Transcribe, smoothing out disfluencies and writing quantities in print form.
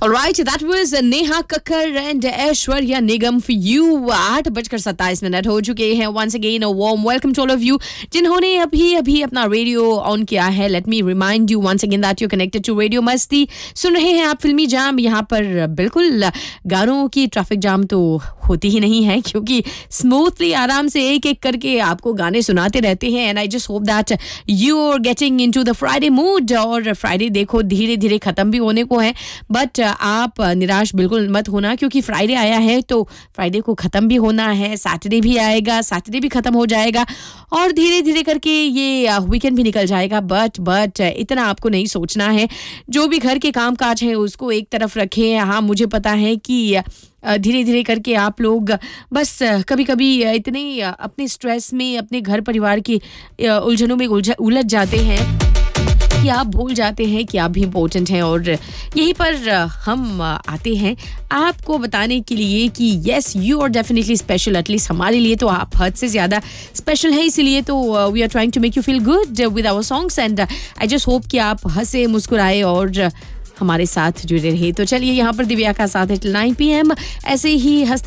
Alright, that was Neha Kakkar and Aishwarya Nigam for you. 8:27 हो चुके हैं. Once again, a warm welcome to all of you जिन्होंने अभी अपना radio on किया है. Let me remind you once again that you're connected to Radio मस्ती. सुन रहे हैं आप फिल्मी जाम. यहाँ पर बिल्कुल गानों की ट्रैफिक जाम तो होती ही नहीं है क्योंकि स्मूथली आराम से एक-एक करके आपको गाने सुनाते रहते हैं. And I just hope that you're getting into the Friday mood. और फ्राइडे देखो धीरे-धीरे खत्म भी होने को है. बट आप निराश बिल्कुल मत होना क्योंकि फ्राइडे आया है तो फ्राइडे को ख़त्म भी होना है. सैटरडे भी आएगा, सैटरडे भी ख़त्म हो जाएगा और धीरे-धीरे करके ये वीकेंड भी निकल जाएगा. बट इतना आपको नहीं सोचना है. जो भी घर के काम-काज हैं उसको एक तरफ रखें. हाँ, मुझे पता है कि धीरे-धीरे करके आप लोग बस कभी-कभी इतने अपने स्ट्रेस में, अपने घर परिवार की उलझनों में उलझ जाते हैं कि आप भूल जाते हैं कि आप भी इम्पोर्टेंट हैं. और यहीं पर हम आते हैं आपको बताने के लिए कि yes you are definitely special. At least हमारे लिए तो आप हद से ज़्यादा स्पेशल है. इसीलिए तो we are trying to make you feel good with our songs and I just hope कि आप हंसे मुस्कुराए और हमारे साथ जुड़े रहे. तो चलिए यहाँ पर दिव्या का साथ है 9 PM. ऐसे ही हंसते